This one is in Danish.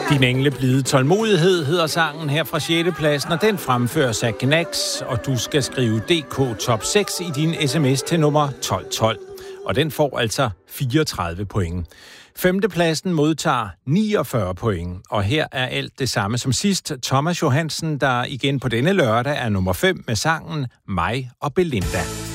Din engleblide tålmodighed hedder sangen her fra 6. pladsen, og den fremføres af Gnax, og du skal skrive DK Top 6 i din sms til nummer 1212. Og den får altså 34 point. 5. pladsen modtager 49 point, og her er alt det samme som sidst. Thomas Johansen, der igen på denne lørdag er nummer 5 med sangen Mig og Belinda.